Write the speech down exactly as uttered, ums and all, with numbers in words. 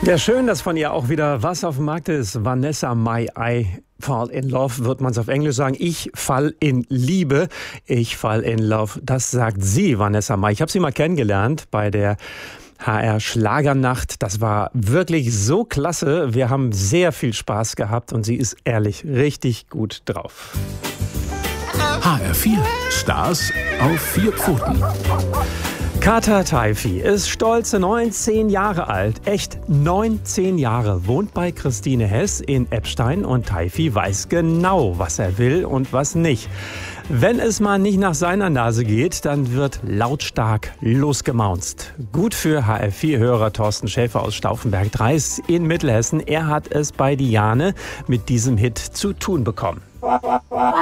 Ja, schön, dass von ihr auch wieder was auf dem Markt ist. Vanessa Mai, I fall in love, wird man es auf Englisch sagen. Ich fall in Liebe. Ich fall in love. Das sagt sie, Vanessa Mai. Ich habe sie mal kennengelernt bei der H R Schlagernacht. Das war wirklich so klasse. Wir haben sehr viel Spaß gehabt und sie ist ehrlich richtig gut drauf. H R vier. Stars auf vier Pfoten. Kata Teifi ist stolze neunzehn Jahre alt. Echt neunzehn Jahre. Wohnt bei Christine Hess in Eppstein und Teifi weiß genau, was er will und was nicht. Wenn es mal nicht nach seiner Nase geht, dann wird lautstark losgemaunzt. Gut für H R vier-Hörer Thorsten Schäfer aus Stauffenberg-Dreis in Mittelhessen. Er hat es bei Diane mit diesem Hit zu tun bekommen.